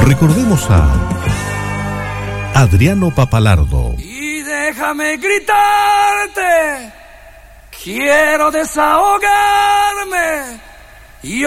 Recordemos a Adriano Papalardo. Y déjame gritarte, quiero desahogarme